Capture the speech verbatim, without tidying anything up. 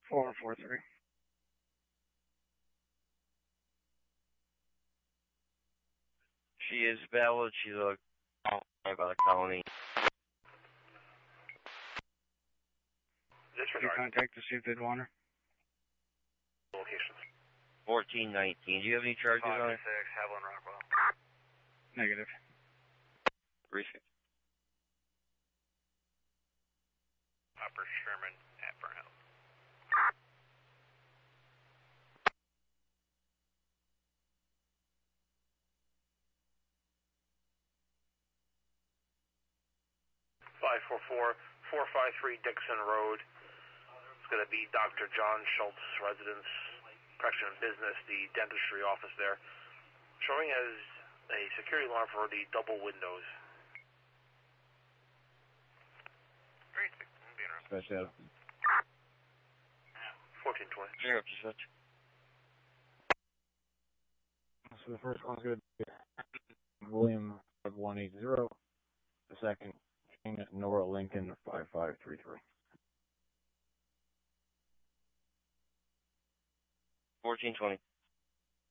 four four three. She is valid. She's a by the colony. Did you contact to see if they'd want her? Locations. fourteen nineteen. Do you have any charges Five on it? six, Haviland Rockwell. Negative. Briefing. Upper Sherman at Burnham. Five four four four five three Dixon Road. It's going to be Doctor John Schultz, residence, correction and business, the dentistry office there. Showing as a security alarm for the double windows. Great. Special. fourteen twenty. Zero to such. So the first one's going to be William five one eight zero. The second, Nora Lincoln five five three three. fourteen twenty.